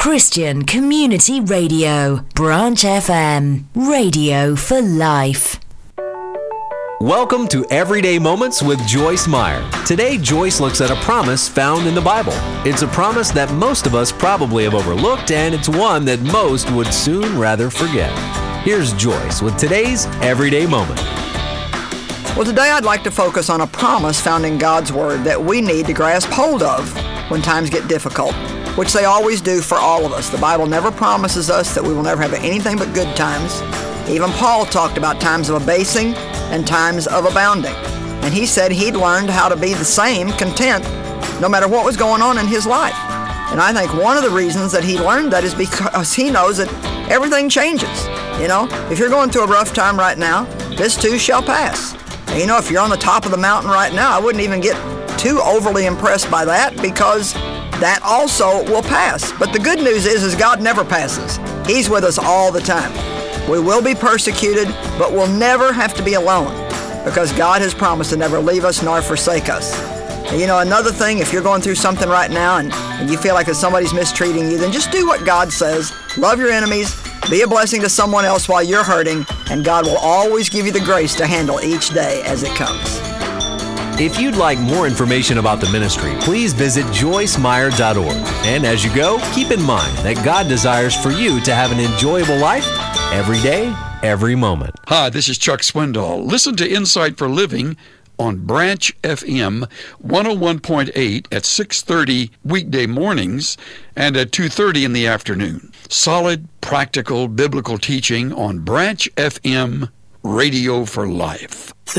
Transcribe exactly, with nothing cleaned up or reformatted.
Christian Community Radio, Branch F M, radio for life. Welcome to Everyday Moments with Joyce Meyer. Today, Joyce looks at a promise found in the Bible. It's a promise that most of us probably have overlooked, and it's one that most would soon rather forget. Here's Joyce with today's Everyday Moment. Well, today I'd like to focus on a promise found in God's Word that we need to grasp hold of when times get difficult, which they always do for all of us. The Bible never promises us that we will never have anything but good times. Even Paul talked about times of abasing and times of abounding. And he said he'd learned how to be the same, content, no matter what was going on in his life. And I think one of the reasons that he learned that is because he knows that everything changes. You know, if you're going through a rough time right now, this too shall pass. And you know, if you're on the top of the mountain right now, I wouldn't even get too overly impressed by that, because that also will pass. But the good news is, is God never passes. He's with us all the time. We will be persecuted, but we'll never have to be alone, because God has promised to never leave us nor forsake us. And you know, another thing, if you're going through something right now and, and you feel like that somebody's mistreating you, then just do what God says. Love your enemies. Be a blessing to someone else while you're hurting, and God will always give you the grace to handle each day as it comes. If you'd like more information about the ministry, please visit joyce meyer dot org. And as you go, keep in mind that God desires for you to have an enjoyable life every day, every moment. Hi, this is Chuck Swindoll. Listen to Insight for Living on Branch F M one oh one point eight at six thirty weekday mornings and at two thirty in the afternoon. Solid, practical, biblical teaching on Branch F M, Radio for Life.